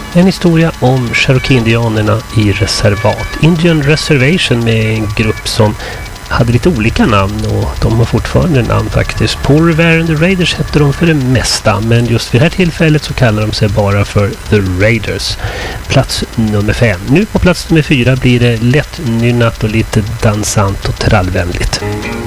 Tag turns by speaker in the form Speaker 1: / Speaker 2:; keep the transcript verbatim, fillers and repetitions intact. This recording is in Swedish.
Speaker 1: En historia om Cherokee-indianerna i reservat. Indian Reservation med en grupp som hade lite olika namn och de har fortfarande namn faktiskt. Paul Revere and the Raiders hette de för det mesta, men just vid det här tillfället så kallar de sig bara för The Raiders. Plats nummer fem. Nu på plats nummer fyra blir det lätt nynnat och lite dansant och trallvänligt.